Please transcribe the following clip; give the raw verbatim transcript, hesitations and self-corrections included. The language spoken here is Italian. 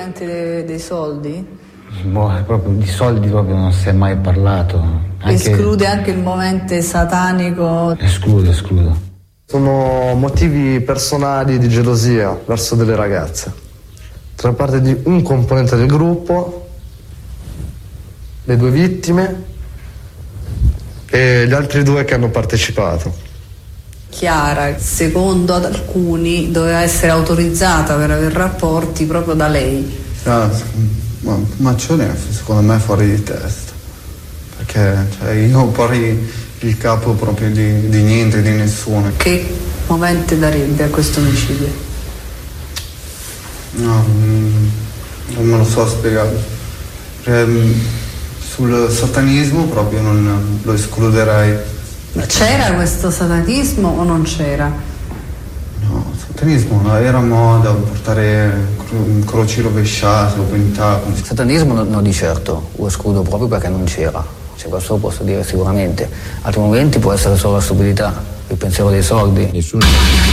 ovviamente dei, dei soldi? Boh, proprio di soldi proprio non si è mai parlato. Anche... Esclude anche il momento satanico? Escludo, escludo. Sono motivi personali di gelosia verso delle ragazze, tra parte di un componente del gruppo, le due vittime e gli altri due che hanno partecipato. Chiara, secondo ad alcuni, doveva essere autorizzata per avere rapporti proprio da lei. Ah, ma Maccione secondo me è fuori di testa, perché cioè, io non porrei il capo proprio di, di niente, di nessuno. Che movente darebbe a questo omicidio? No, non me lo so spiegare. Perché sul satanismo proprio non lo escluderei. C'era questo satanismo o non c'era? No, satanismo no, era moda, portare cro- croci rovesciate o pentatoni. Il satanismo no, no di certo, lo escludo proprio perché non c'era, cioè, questo lo posso dire sicuramente. Altri momenti può essere solo la stupidità, il pensiero dei soldi. Nessuno.